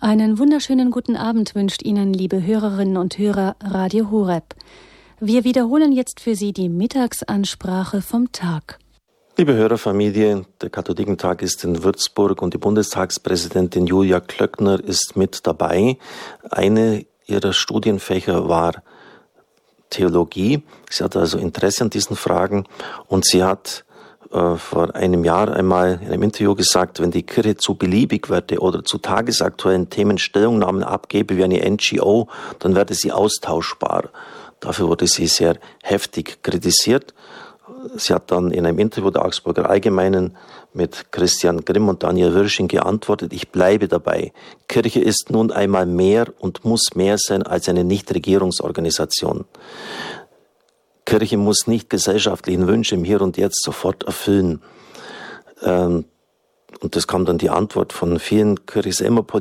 Einen wunderschönen guten Abend wünscht Ihnen, liebe Hörerinnen und Hörer, Radio Horeb. Wir wiederholen jetzt für Sie die Mittagsansprache vom Tag. Liebe Hörerfamilie, der Katholikentag ist in Würzburg und die Bundestagspräsidentin Julia Klöckner ist mit dabei. Eine ihrer Studienfächer war Theologie. Sie hat also Interesse an diesen Fragen und sie hat vor einem Jahr einmal in einem Interview gesagt, wenn die Kirche zu beliebig werde oder zu tagesaktuellen Themen Stellungnahmen abgebe wie eine NGO, dann werde sie austauschbar. Dafür wurde sie sehr heftig kritisiert. Sie hat dann in einem Interview der Augsburger Allgemeinen mit Christian Grimm und Daniel Wirsching geantwortet, ich bleibe dabei. Kirche ist nun einmal mehr und muss mehr sein als eine Nichtregierungsorganisation. Kirche muss nicht gesellschaftlichen Wünsche im Hier und Jetzt sofort erfüllen. Und das kam dann die Antwort von vielen. Kirche ist immer